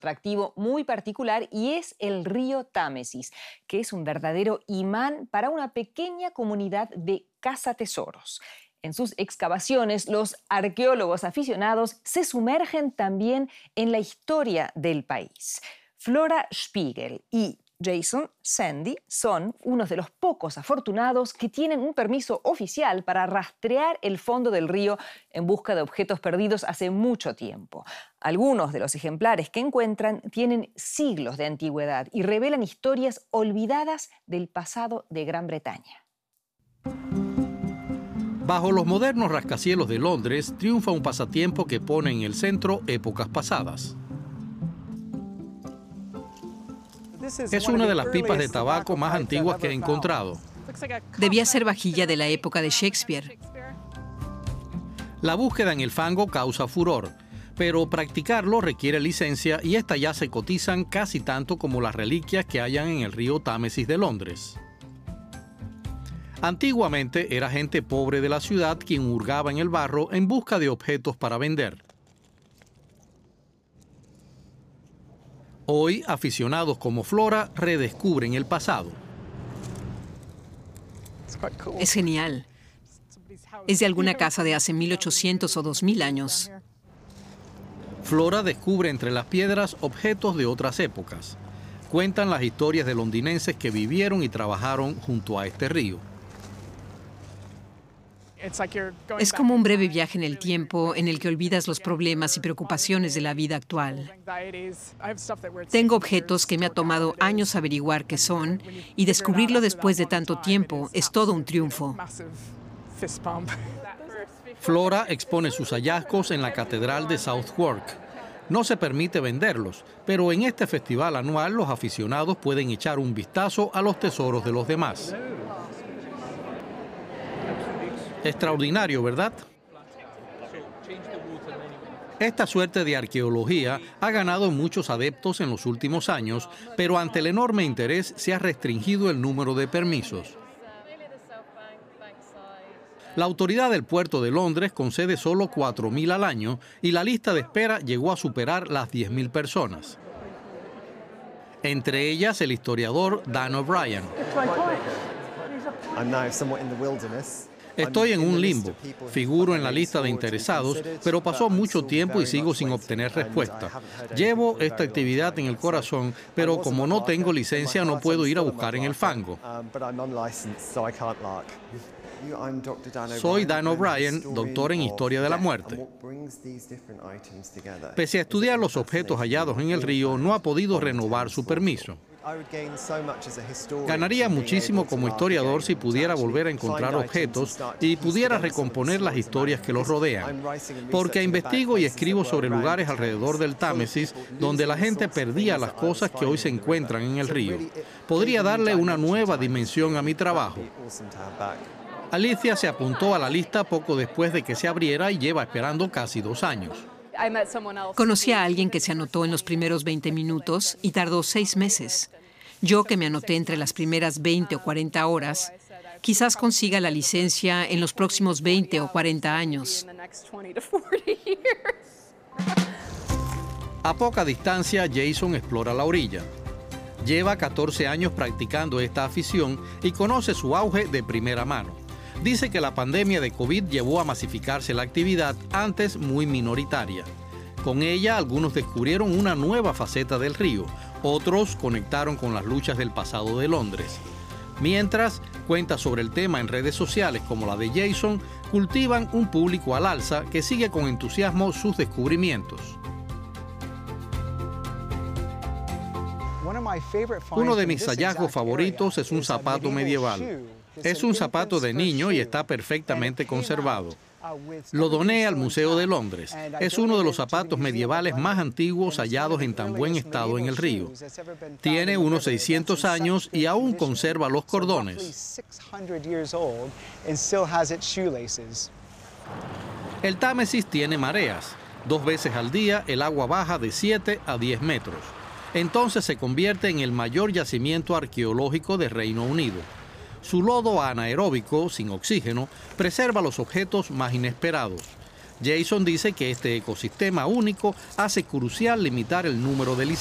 atractivo muy particular y es el río Támesis, que es un verdadero imán para una pequeña comunidad de cazatesoros. En sus excavaciones, los arqueólogos aficionados se sumergen también en la historia del país. Flora Spiegel y Jason Sandy son unos de los pocos afortunados que tienen un permiso oficial para rastrear el fondo del río en busca de objetos perdidos hace mucho tiempo. Algunos de los ejemplares que encuentran tienen siglos de antigüedad y revelan historias olvidadas del pasado de Gran Bretaña. Bajo los modernos rascacielos de Londres triunfa un pasatiempo que pone en el centro épocas pasadas. Es una de las pipas de tabaco más antiguas que he encontrado. Debía ser vajilla de la época de Shakespeare. La búsqueda en el fango causa furor, pero practicarlo requiere licencia y estas ya se cotizan casi tanto como las reliquias que hayan en el río Támesis de Londres. Antiguamente era gente pobre de la ciudad quien hurgaba en el barro en busca de objetos para vender. Hoy, aficionados como Flora redescubren el pasado. Es genial. Es de alguna casa de hace 1800 o 2000 años. Flora descubre entre las piedras objetos de otras épocas. Cuentan las historias de londinenses que vivieron y trabajaron junto a este río. Es como un breve viaje en el tiempo en el que olvidas los problemas y preocupaciones de la vida actual. Tengo objetos que me ha tomado años averiguar qué son y descubrirlo después de tanto tiempo es todo un triunfo. Flora expone sus hallazgos en la Catedral de Southwark. No se permite venderlos, pero en este festival anual los aficionados pueden echar un vistazo a los tesoros de los demás. Extraordinario, ¿verdad? Esta suerte de arqueología ha ganado muchos adeptos en los últimos años, pero ante el enorme interés se ha restringido el número de permisos. La autoridad del puerto de Londres concede solo 4.000 al año y la lista de espera llegó a superar las 10.000 personas. Entre ellas el historiador Dan O'Brien. Estoy en un limbo, figuro en la lista de interesados, pero pasó mucho tiempo y sigo sin obtener respuesta. Llevo esta actividad en el corazón, pero como no tengo licencia no puedo ir a buscar en el fango. Soy Dan O'Brien, doctor en Historia de la Muerte. Pese a estudiar los objetos hallados en el río, no ha podido renovar su permiso. Ganaría muchísimo como historiador si pudiera volver a encontrar objetos y pudiera recomponer las historias que los rodean. Porque investigo y escribo sobre lugares alrededor del Támesis donde la gente perdía las cosas que hoy se encuentran en el río. Podría darle una nueva dimensión a mi trabajo. Alicia se apuntó a la lista poco después de que se abriera y lleva esperando casi 2 años. Conocí a alguien que se anotó en los primeros 20 minutos y tardó 6 meses. Yo, que me anoté entre las primeras 20 o 40 horas, quizás consiga la licencia en los próximos 20 o 40 años. A poca distancia, Jason explora la orilla. Lleva 14 años practicando esta afición y conoce su auge de primera mano. Dice que la pandemia de COVID llevó a masificarse la actividad, antes muy minoritaria. Con ella, algunos descubrieron una nueva faceta del río, otros conectaron con las luchas del pasado de Londres. Mientras, cuentas sobre el tema en redes sociales como la de Jason, cultivan un público al alza que sigue con entusiasmo sus descubrimientos. Uno de mis hallazgos favoritos es un zapato medieval. Es un zapato de niño y está perfectamente conservado. Lo doné al Museo de Londres. Es uno de los zapatos medievales más antiguos hallados en tan buen estado en el río. Tiene unos 600 años y aún conserva los cordones. El Támesis tiene mareas. 2 veces al día el agua baja de 7 a 10 metros. Entonces se convierte en el mayor yacimiento arqueológico de Reino Unido. Su lodo anaeróbico, sin oxígeno, preserva los objetos más inesperados. Jason dice que este ecosistema único hace crucial limitar el número de licencias.